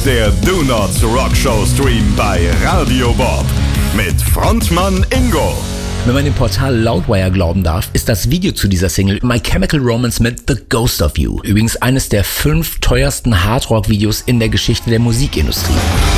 der Donuts Rock Show Stream bei Radio Bob mit Frontmann Ingo. Wenn man dem Portal Loudwire glauben darf, ist das Video zu dieser Single My Chemical Romance mit The Ghost of You. Übrigens eines der 5 teuersten Hardrock-Videos in der Geschichte der Musikindustrie.